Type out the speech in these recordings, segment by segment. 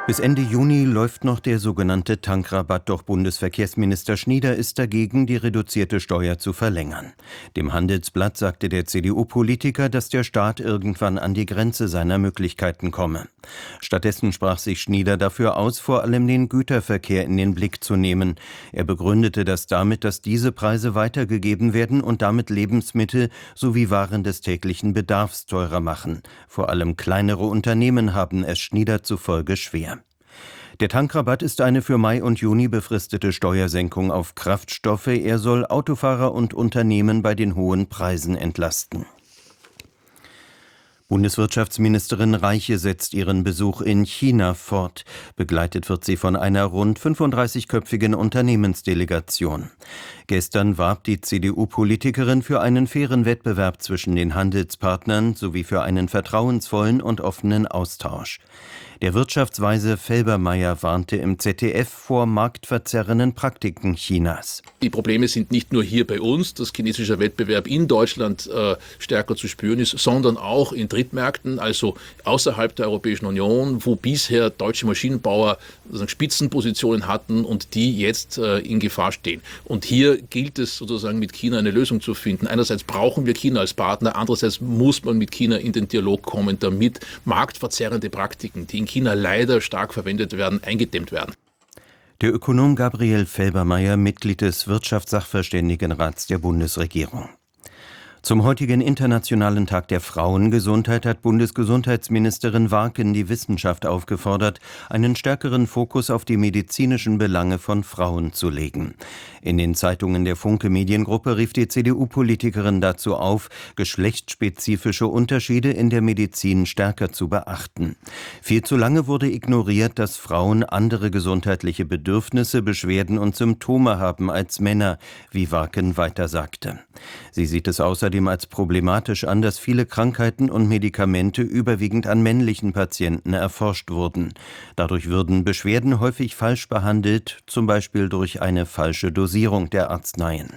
Bis Ende Juni läuft noch der sogenannte Tankrabatt, doch Bundesverkehrsminister Schnieder ist dagegen, die reduzierte Steuer zu verlängern. Dem Handelsblatt sagte der CDU-Politiker, dass der Staat irgendwann an die Grenze seiner Möglichkeiten komme. Stattdessen sprach sich Schnieder dafür aus, vor allem den Güterverkehr in den Blick zu nehmen. Er begründete das damit, dass diese Preise weitergegeben werden und damit Lebensmittel sowie Waren des täglichen Bedarfs teurer machen. Vor allem kleinere Unternehmen haben es Schnieder zufolge schwer. Der Tankrabatt ist eine für Mai und Juni befristete Steuersenkung auf Kraftstoffe. Er soll Autofahrer und Unternehmen bei den hohen Preisen entlasten. Bundeswirtschaftsministerin Reiche setzt ihren Besuch in China fort. Begleitet wird sie von einer rund 35-köpfigen Unternehmensdelegation. Gestern warb die CDU-Politikerin für einen fairen Wettbewerb zwischen den Handelspartnern sowie für einen vertrauensvollen und offenen Austausch. Der Wirtschaftsweise Felbermayr warnte im ZDF vor marktverzerrenden Praktiken Chinas. Die Probleme sind nicht nur hier bei uns, dass chinesischer Wettbewerb in Deutschland stärker zu spüren ist, sondern auch in Drittmärkten, also außerhalb der Europäischen Union, wo bisher deutsche Maschinenbauer Spitzenpositionen hatten und die jetzt in Gefahr stehen. Und hier gilt es sozusagen mit China eine Lösung zu finden. Einerseits brauchen wir China als Partner, andererseits muss man mit China in den Dialog kommen, damit marktverzerrende Praktiken, die in China leider stark verwendet werden, eingedämmt werden. Der Ökonom Gabriel Felbermayr, Mitglied des Wirtschaftssachverständigenrats der Bundesregierung. Zum heutigen Internationalen Tag der Frauengesundheit hat Bundesgesundheitsministerin Warken die Wissenschaft aufgefordert, einen stärkeren Fokus auf die medizinischen Belange von Frauen zu legen. In den Zeitungen der Funke Mediengruppe rief die CDU-Politikerin dazu auf, geschlechtsspezifische Unterschiede in der Medizin stärker zu beachten. Viel zu lange wurde ignoriert, dass Frauen andere gesundheitliche Bedürfnisse, Beschwerden und Symptome haben als Männer, wie Warken weiter sagte. Sie sieht es außerdem als problematisch an, dass viele Krankheiten und Medikamente überwiegend an männlichen Patienten erforscht wurden. Dadurch würden Beschwerden häufig falsch behandelt, zum Beispiel durch eine falsche Dosierung der Arzneien.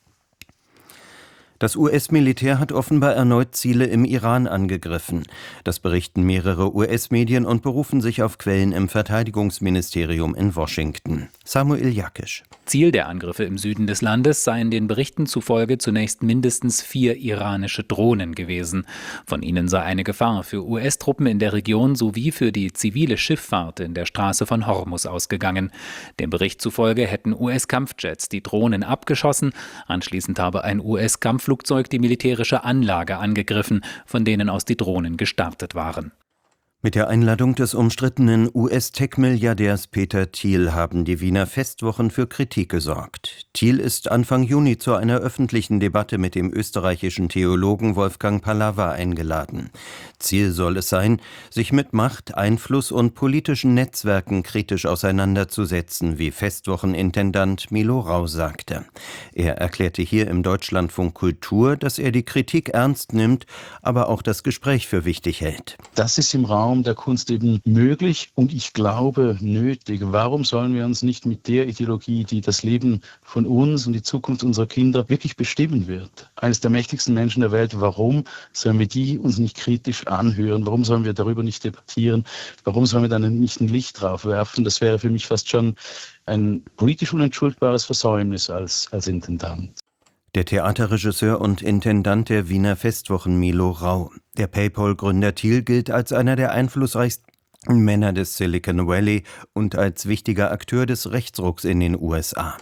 Das US-Militär hat offenbar erneut Ziele im Iran angegriffen. Das berichten mehrere US-Medien und berufen sich auf Quellen im Verteidigungsministerium in Washington. Samuel Jakisch. Ziel der Angriffe im Süden des Landes seien den Berichten zufolge zunächst mindestens 4 iranische Drohnen gewesen. Von ihnen sei eine Gefahr für US-Truppen in der Region sowie für die zivile Schifffahrt in der Straße von Hormuz ausgegangen. Dem Bericht zufolge hätten US-Kampfjets die Drohnen abgeschossen. Anschließend habe ein US-Kampfflugzeug die militärische Anlage angegriffen, von denen aus die Drohnen gestartet waren. Mit der Einladung des umstrittenen US-Tech-Milliardärs Peter Thiel haben die Wiener Festwochen für Kritik gesorgt. Thiel ist Anfang Juni zu einer öffentlichen Debatte mit dem österreichischen Theologen Wolfgang Pallava eingeladen. Ziel soll es sein, sich mit Macht, Einfluss und politischen Netzwerken kritisch auseinanderzusetzen, wie Festwochenintendant Milo Rau sagte. Er erklärte hier im Deutschlandfunk Kultur, dass er die Kritik ernst nimmt, aber auch das Gespräch für wichtig hält. Das ist im Raum der Kunst eben möglich und ich glaube nötig. Warum sollen wir uns nicht mit der Ideologie, die das Leben von uns und die Zukunft unserer Kinder wirklich bestimmen wird, eines der mächtigsten Menschen der Welt, warum sollen wir die uns nicht kritisch anhören? Warum sollen wir darüber nicht debattieren? Warum sollen wir dann nicht ein Licht drauf werfen? Das wäre für mich fast schon ein politisch unentschuldbares Versäumnis als Intendant. Der Theaterregisseur und Intendant der Wiener Festwochen Milo Rau. Der PayPal-Gründer Thiel gilt als einer der einflussreichsten Männer des Silicon Valley und als wichtiger Akteur des Rechtsrucks in den USA.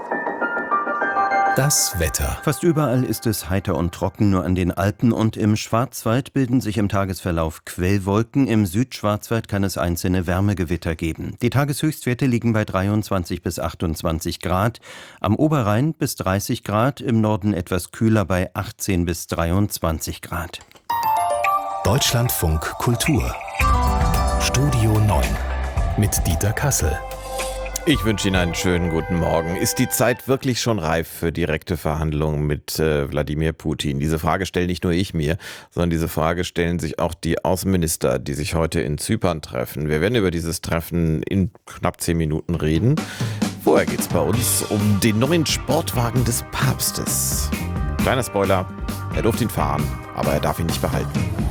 Das Wetter. Fast überall ist es heiter und trocken, nur an den Alpen und im Schwarzwald bilden sich im Tagesverlauf Quellwolken. Im Südschwarzwald kann es einzelne Wärmegewitter geben. Die Tageshöchstwerte liegen bei 23 bis 28 Grad, am Oberrhein bis 30 Grad, im Norden etwas kühler bei 18 bis 23 Grad. Deutschlandfunk Kultur. Studio 9 mit Dieter Kassel. Ich wünsche Ihnen einen schönen guten Morgen. Ist die Zeit wirklich schon reif für direkte Verhandlungen mit Wladimir Putin? Diese Frage stelle nicht nur ich mir, sondern diese Frage stellen sich auch die Außenminister, die sich heute in Zypern treffen. Wir werden über dieses Treffen in knapp 10 Minuten reden. Vorher geht es bei uns um den neuen Sportwagen des Papstes. Kleiner Spoiler, er durfte ihn fahren, aber er darf ihn nicht behalten.